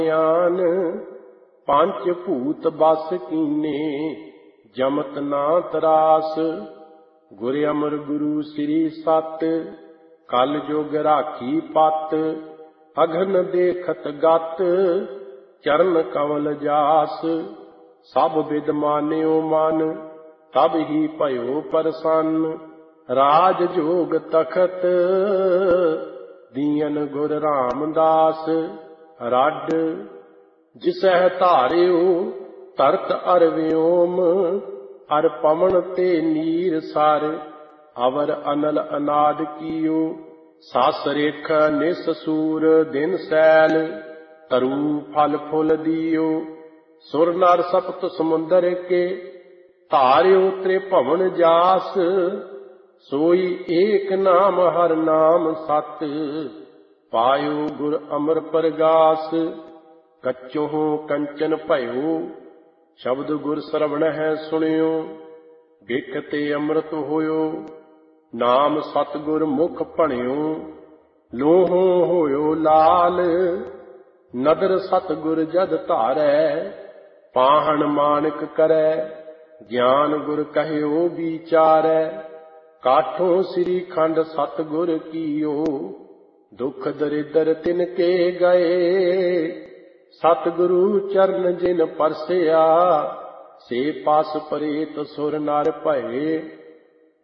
ਆਨ ਪੰਚ ਭੂਤ ਬਸ ਕੀਨੇ, ਜਮਤ ਨਾ ਤਰਾਸ। ਗੁਰ ਅਮਰ ਗੁਰੂ ਸ੍ਰੀ ਸਤ, ਕਲ ਜੁਗ ਰਾਖੀ ਪਤ। ਅਘਨ ਦੇਖਤ ਗਤ, ਚਰਨ ਕਮਲ ਜਾਸ। ਸਭ ਬਿਦ ਮਾਨਿਓ ਮਨ, ਤਬ ਹੀ ਭਇਓ ਪ੍ਰਸੰਨ। ਰਾਜ ਜੋਗ ਤਖਤ, ਦੀਨ ਗੁਰ ਰਾਮਦਾਸ। ਰੱਡ ਜਿਸਹਿ ਧਾਰਿਓ, ਧਰਤ ਅਰ ਵਿਓਮ। ਅਰ ਪਵਨ ਤੇ ਨੀਰ ਸਰ, ਅਵਰ ਅਨਲ ਅਨਾਦ ਕੀਓ। ਸਸ ਰੇਖ ਨਿਸ ਸੂਰ, ਦਿਨ ਸੈਲ ਤਰੂ ਫਲ ਫੁੱਲ ਦੀਓ। ਸੁਰ ਨਰ ਸਪਤ ਸਮੁੰਦਰ ਕੇ, ਧਾਰਿਓ ਤ੍ਰਿਭਵਨ ਜਾਸ। ਸੋਈ ਏਕ ਨਾਮ ਹਰ ਨਾਮ ਸਤ, ਪਾਇਓ ਗੁਰ ਅਮਰ ਪ੍ਰਗਾਸ। ਕੱਚੋਂ ਕੰਚਨ ਭਇਓ, ਸ਼ਬਦ ਗੁਰ ਸਰਵਣ ਹੈ ਸੁਣਿਓ। ਬਿਖ ਤੇ ਅੰਮ੍ਰਿਤ ਹੋਇਓ, ਨਾਮ ਸਤਿਗੁਰ ਮੁਖ ਭਣਿਓ। ਲੋਹੋਂ ਹੋਇਓ ਲਾਲ, ਨਦਰ ਸਤਿਗੁਰ ਜਦ ਧਾਰੈ। ਪਾਹਣ ਮਾਨਕ ਕਰੈ, ਗਿਆਨ ਗੁਰ ਕਹਿਓ ਵਿਚਾਰੈ। ਕਾਠੋਂ ਸ੍ਰੀ ਖੰਡ ਸਤਿਗੁਰ ਕੀਓ, ਦੁਖ ਦਰਿਦਰ ਤਿਨ ਕੇ ਗਏ। ਸਤਿਗੁਰੂ ਚਰਨ ਜਿਨ ਪਰਸਿਆ, ਸੇ ਪਾਸ ਪਰੇਤ ਸੁਰ ਨਰ ਭਏ।